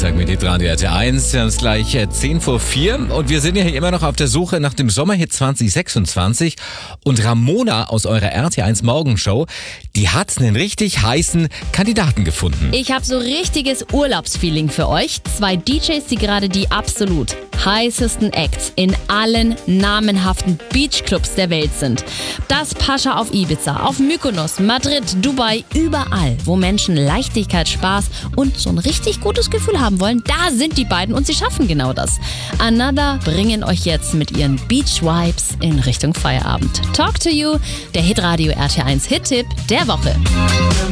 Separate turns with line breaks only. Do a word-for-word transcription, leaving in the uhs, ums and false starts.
Dienstag mit Hitradio R T eins. Wir haben es gleich zehn vor vier und wir sind ja hier immer noch auf der Suche nach dem Sommerhit zwanzig sechsundzwanzig. Und Ramona aus eurer R T eins Morgenshow, die hat einen richtig heißen Kandidaten gefunden.
Ich habe so richtiges Urlaubsfeeling für euch. Zwei D Js, die gerade die absolut heißesten Acts in allen namenhaften Beachclubs der Welt sind. Das Pascha auf Ibiza, auf Mykonos, Madrid, Dubai, überall, wo Menschen Leichtigkeit, Spaß und so ein richtig gutes Gefühl haben wollen, da sind die beiden und sie schaffen genau das. Another bringen euch jetzt mit ihren Beach Vibes in Richtung Feierabend. Talk to You, der Hitradio R T eins Hit-Tipp der Woche.